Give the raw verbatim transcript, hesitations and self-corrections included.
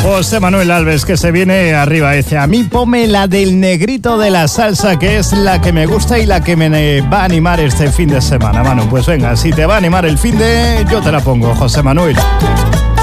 José Manuel Alves, que se viene arriba, dice: a mí ponme la del negrito de la salsa, que es la que me gusta y la que me va a animar este fin de semana. Manu, pues venga, si te va a animar el fin de, yo te la pongo, José Manuel.